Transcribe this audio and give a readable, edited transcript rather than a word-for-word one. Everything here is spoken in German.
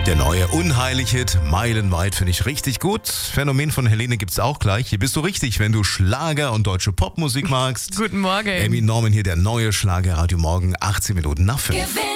Der neue Unheilig-Hit Meilenweit finde ich richtig gut. Phänomen von Helene gibt's auch gleich. Hier bist du richtig, wenn du Schlager und deutsche Popmusik magst. Guten Morgen. Amy Norman hier, der neue Schlager Radio Morgen, 18 Minuten nach 5.